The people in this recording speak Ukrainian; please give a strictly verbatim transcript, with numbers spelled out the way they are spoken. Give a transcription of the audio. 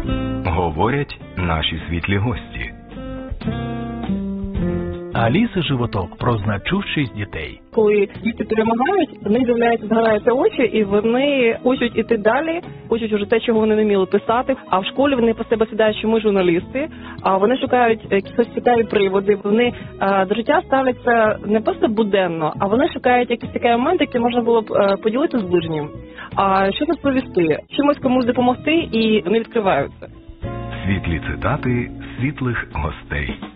Говорять наші світлі гості. Аліса Животок про значущість дітей. Коли діти перемагають, в них з'являються, згораються очі, і вони хочуть іти далі, хочуть уже те, чого вони не вміли писати. А в школі вони по себе сідають, що ми журналісти, а вони шукають якісь цікаві приводи. Вони а, до життя ставляться не просто буденно, а вони шукають якісь такі моменти, які можна було б а, поділити з ближнім. А щось розповісти, чимось комусь допомогти, і вони відкриваються. Світлі цитати світлих гостей.